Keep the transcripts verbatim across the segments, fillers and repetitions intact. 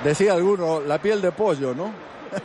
decía alguno, la piel de pollo, ¿no?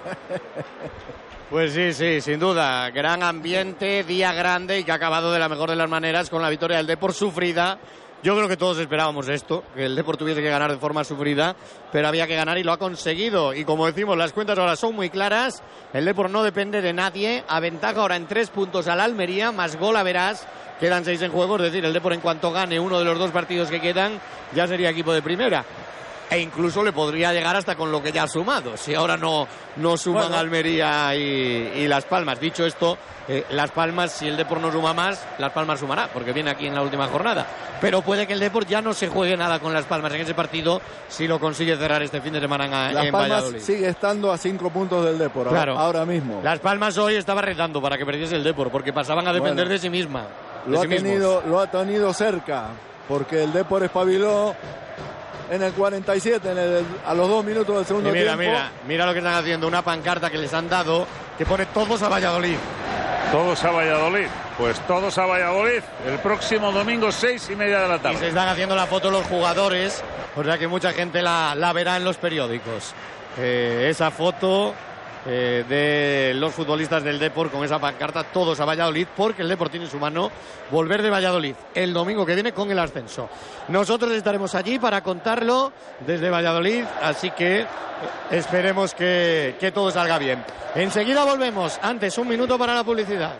Pues sí, sí, sin duda. Gran ambiente, día grande y que ha acabado de la mejor de las maneras con la victoria del Depor sufrida. Yo creo que todos esperábamos esto, que el Depor tuviese que ganar de forma sufrida, pero había que ganar y lo ha conseguido. Y como decimos, las cuentas ahora son muy claras. El Depor no depende de nadie. Aventaja ahora en tres puntos al Almería, más gol a verás. Quedan seis en juego, es decir, el Depor en cuanto gane uno de los dos partidos que quedan, ya sería equipo de primera. E incluso le podría llegar hasta con lo que ya ha sumado, si ahora no, no suman bueno. Almería y, y Las Palmas. Dicho esto, eh, Las Palmas, si el Depor no suma más, Las Palmas sumará, porque viene aquí en la última jornada. Pero puede que el Depor ya no se juegue nada con Las Palmas en ese partido, si lo consigue cerrar este fin de semana en, Las en Palmas Valladolid. Sigue estando a cinco puntos del Depor, claro. ahora mismo. Las Palmas hoy estaba rezando para que perdiese el Depor, porque pasaban a depender bueno, de sí misma. De lo, sí ha tenido, lo ha tenido cerca, porque el Depor espabiló en el cuarenta y siete, en el, a los dos minutos del segundo y mira, tiempo. Mira, mira lo que están haciendo, una pancarta que les han dado que pone todos a Valladolid. Todos a Valladolid. Pues todos a Valladolid el próximo domingo, seis y media de la tarde. Y se están haciendo la foto los jugadores, o sea que mucha gente la, la verá en los periódicos. Eh, esa foto eh, de los futbolistas del Depor con esa pancarta, todos a Valladolid, porque el Depor tiene en su mano volver de Valladolid el domingo que viene con el ascenso. Nosotros estaremos allí para contarlo desde Valladolid, así que esperemos que, que todo salga bien. Enseguida volvemos, antes un minuto para la publicidad.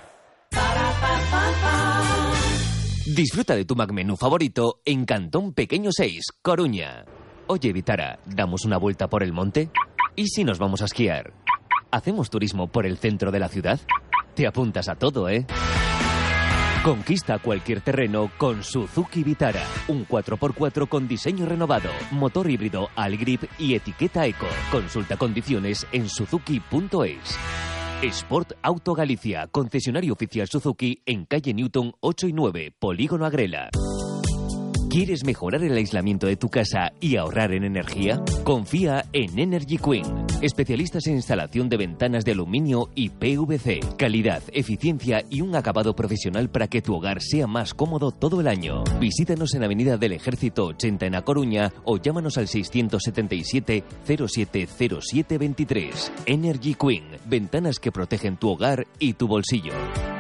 Disfruta de tu McMenú favorito en Cantón Pequeño seis, Coruña. Oye, Vitara, ¿damos una vuelta por el monte? ¿Y si nos vamos a esquiar? ¿Hacemos turismo por el centro de la ciudad? Te apuntas a todo, ¿eh? Conquista cualquier terreno con Suzuki Vitara. Un cuatro por cuatro con diseño renovado, motor híbrido Allgrip y etiqueta Eco. Consulta condiciones en suzuki punto es. Sport Auto Galicia, concesionario oficial Suzuki en calle Newton ocho y nueve, Polígono Agrela. ¿Quieres mejorar el aislamiento de tu casa y ahorrar en energía? Confía en Energy Queen. Especialistas en instalación de ventanas de aluminio y P V C. Calidad, eficiencia y un acabado profesional para que tu hogar sea más cómodo todo el año. Visítanos en Avenida del Ejército ochenta en A Coruña o llámanos al seiscientos setenta y siete, cero siete cero siete veintitrés. Energy Queen. Ventanas que protegen tu hogar y tu bolsillo.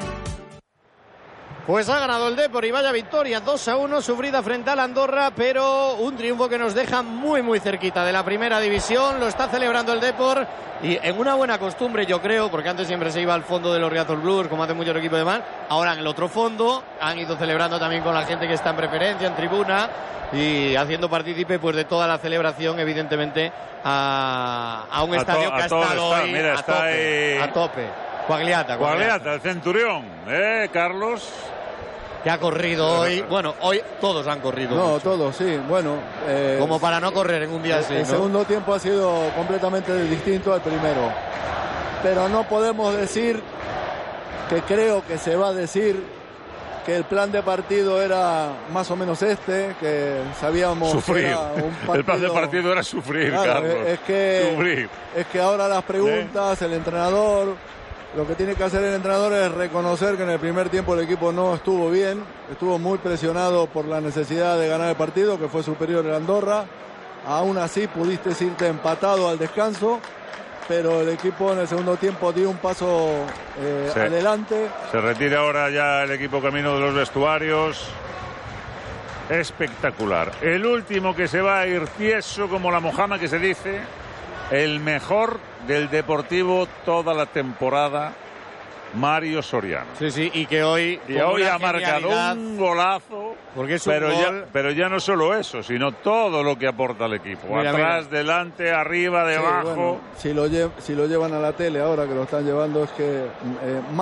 Pues ha ganado el Depor y vaya victoria, dos a uno, sufrida frente al Andorra, pero un triunfo que nos deja muy muy cerquita de la primera división. Lo está celebrando el Depor y en una buena costumbre, yo creo, porque antes siempre se iba al fondo de los Riazor Blues, como hace muchos equipos de más. Ahora en el otro fondo han ido celebrando también con la gente que está en preferencia, en tribuna, y haciendo partícipe pues de toda la celebración, evidentemente, a, a un a estadio to, que ha estado estado hoy Mira, a, está tope, ahí... a tope. Coagliata, Coagliata, el Centurión, ¿eh, Carlos? Que ha corrido hoy, bueno, hoy todos han corrido. No, mucho. todos, sí, bueno. Eh, Como para no correr en un día así, El ¿no? segundo tiempo ha sido completamente distinto al primero. Pero no podemos decir, que creo que se va a decir, que el plan de partido era más o menos este, que sabíamos sufrir. que era un partido... El plan de partido era sufrir, claro, Carlos. Es que, sufrir. es que ahora las preguntas, ¿Eh? el entrenador... Lo que tiene que hacer el entrenador es reconocer que en el primer tiempo el equipo no estuvo bien, estuvo muy presionado por la necesidad de ganar el partido, que fue superior el Andorra. Aún así pudiste irte empatado al descanso, pero el equipo en el segundo tiempo dio un paso eh, sí. adelante. Se retira ahora ya el equipo camino de los vestuarios. Espectacular. El último que se va a ir tieso como la mojama, que se dice, el mejor del Deportivo toda la temporada, Mario Soriano. Sí, sí, y que hoy... Y hoy ha marcado un golazo, porque es un pero, gol... ya, pero ya no solo eso, sino todo lo que aporta el equipo. Mira, Atrás, mira. delante, arriba, debajo. Sí, bueno, si, lo lle- si lo llevan a la tele ahora, que lo están llevando, es que... Eh,